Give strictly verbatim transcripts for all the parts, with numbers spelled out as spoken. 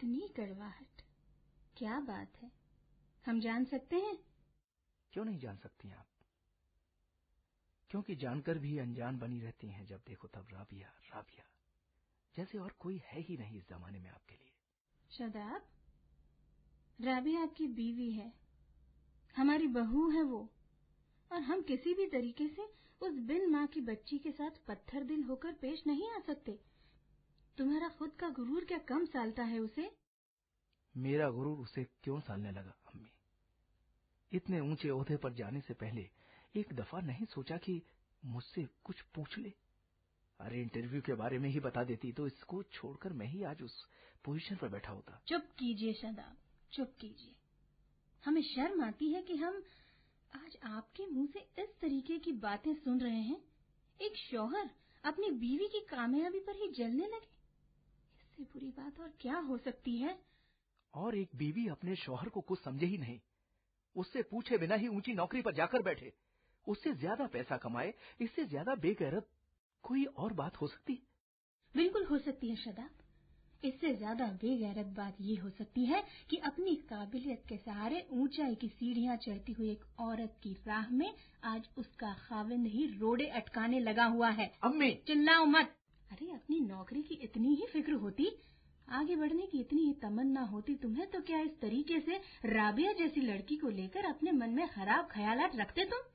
इतनी कड़वाहट, क्या बात है? हम जान सकते हैं? क्यों नहीं जान सकती आप? क्योंकि जानकर भी अनजान बनी रहती हैं। जब देखो तब राबिया राबिया, जैसे और कोई है ही नहीं इस जमाने में आपके लिए। शादाब, राबिया आपकी बीवी है, हमारी बहू है वो, और हम किसी भी तरीके से उस बिन माँ की बच्ची के साथ पत्थर दिल होकर पेश नहीं आ सकते। तुम्हारा खुद का गुरूर क्या कम सालता है उसे? मेरा गुरूर उसे क्यों सालने लगा अम्मी? इतने ऊंचे ओहदे पर जाने से पहले एक दफा नहीं सोचा कि मुझसे कुछ पूछ ले? अरे इंटरव्यू के बारे में ही बता देती तो इसको छोड़कर मैं ही आज उस पोजीशन पर बैठा होता। चुप कीजिए शादाब, चुप कीजिए। हमें शर्म आती है कि हम आज आपके मुंह से इस तरीके की बातें सुन रहे हैं। एक शौहर अपनी बीवी की कामयाबी पर ही जलने लगे, इससे बुरी बात और क्या हो सकती है? और एक बीवी अपने शौहर को कुछ समझे ही नहीं, उससे पूछे बिना ही ऊंची नौकरी पर जाकर बैठे, उससे ज्यादा पैसा कमाए, इससे ज्यादा बेगैरत कोई और बात हो सकती? बिल्कुल हो सकती है शादाब। इससे ज्यादा बेगैरत बात ये हो सकती है कि अपनी काबिलियत के सहारे ऊंचाई की सीढ़ियां चढ़ती हुई एक औरत की राह में आज उसका खाविंद ही रोड़े अटकाने लगा हुआ है। अम्मी चिल्लाओ मत। अरे अपनी नौकरी की इतनी ही फिक्र होती, आगे बढ़ने की इतनी ही तमन्ना होती तुम्हें, तो क्या इस तरीके से राबिया जैसी लड़की को लेकर अपने मन में खराब ख्यालात रखते तुम?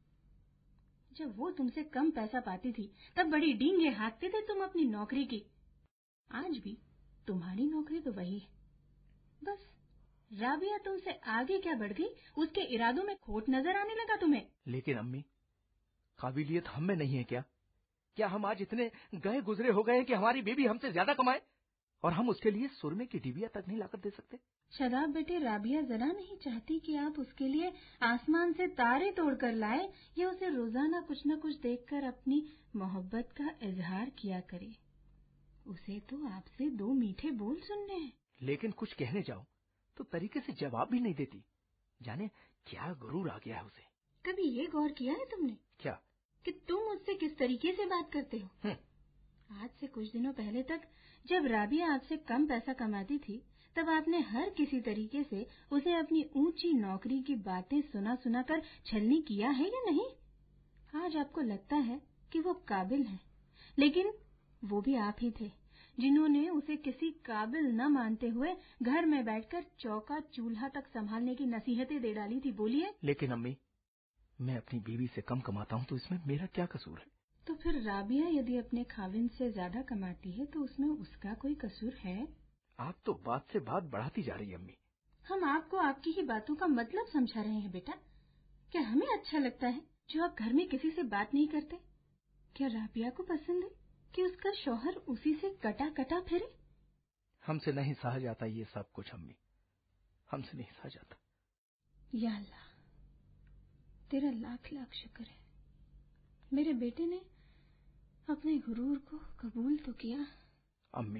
जब वो तुमसे कम पैसा पाती थी तब बड़ी डींगे हाँकते थे तुम अपनी नौकरी की। आज भी तुम्हारी नौकरी तो वही है, बस राबिया तुमसे आगे क्या बढ़ गई, उसके इरादों में खोट नजर आने लगा तुम्हें। लेकिन अम्मी, काबिलियत हम में नहीं है क्या? क्या हम आज इतने गए गुजरे हो गए कि हमारी बेबी हमसे ज्यादा कमाए और हम उसके लिए सुरमे की डिबिया तक नहीं लाकर दे सकते? शराब बेटे, राबिया जरा नहीं चाहती कि आप उसके लिए आसमान से तारे तोड़कर लाए या उसे रोजाना कुछ न कुछ देखकर अपनी मोहब्बत का इजहार किया करे। उसे तो आपसे दो मीठे बोल सुनने हैं। लेकिन कुछ कहने जाओ तो तरीके से जवाब भी नहीं देती। जाने क्या गुरूर आ गया है उसे। कभी ये गौर किया है तुमने? क्या? कि तुम मुझसे किस तरीके से बात करते हो? आज से कुछ दिनों पहले तक जब राबिया आपसे कम पैसा कमाती थी, तब आपने हर किसी तरीके से उसे अपनी ऊंची नौकरी की बातें सुना सुना कर छलनी किया है या नहीं? आज आपको लगता है कि वो काबिल है, लेकिन वो भी आप ही थे जिन्होंने उसे किसी काबिल न मानते हुए घर में बैठकर चौका चूल्हा तक संभालने की नसीहतें दे डाली थी। बोलिए। लेकिन अम्मी, मैं अपनी बीवी से कम कमाता हूँ तो इसमें मेरा क्या कसूर है? तो फिर राबिया यदि अपने खाविंद से ज्यादा कमाती है तो उसमें उसका कोई कसूर है? आप तो बात से बात बढ़ाती जा रही है अम्मी। हम आपको आपकी ही बातों का मतलब समझा रहे हैं बेटा। क्या हमें अच्छा लगता है जो आप घर में किसी से बात नहीं करते? क्या राबिया को पसंद है कि उसका शौहर उसी से कटा कटा फिरे? हमसे नहीं सहा जाता ये सब कुछ अम्मी, हमसे नहीं सहा जाता। या अल्लाह, तेरा लाख लाख शुक्र है, मेरे बेटे ने अपने गुरूर को कबूल तो किया। अम्मी,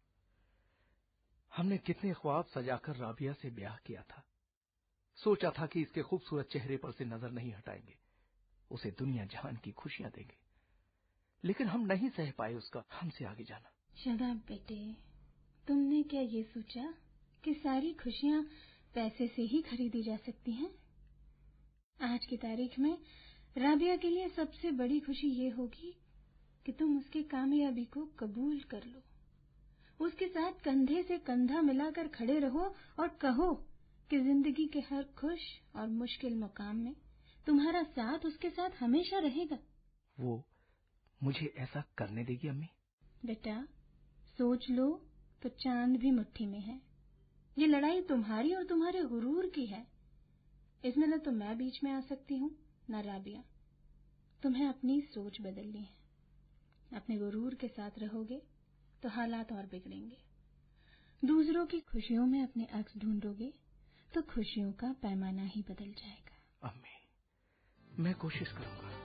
हमने कितने ख्वाब सजाकर राबिया से ब्याह किया था। सोचा था कि इसके खूबसूरत चेहरे पर से नजर नहीं हटाएंगे, उसे दुनिया जहान की खुशियां देंगे, लेकिन हम नहीं सह पाए उसका हमसे आगे जाना। शादाब बेटे, तुमने क्या ये सोचा कि सारी खुशियां पैसे से ही खरीदी जा सकती हैं? आज की तारीख में राबिया के लिए सबसे बड़ी खुशी ये होगी कि तुम उसकी कामयाबी को कबूल कर लो, उसके साथ कंधे से कंधा मिलाकर खड़े रहो और कहो कि जिंदगी के हर खुश और मुश्किल मकाम में तुम्हारा साथ उसके साथ हमेशा रहेगा। वो मुझे ऐसा करने देगी अम्मी? बेटा, सोच लो तो चांद भी मुट्ठी में है। ये लड़ाई तुम्हारी और तुम्हारे गुरूर की है। इसमें न तो मैं बीच में आ सकती हूँ न राबिया। तुम्हें अपनी सोच बदलनी है। अपने गुरूर के साथ रहोगे तो हालात और बिगड़ेंगे। दूसरों की खुशियों में अपने अक्स ढूंढोगे तो खुशियों का पैमाना ही बदल जाएगा। अम्मी, मैं कोशिश करूंगा।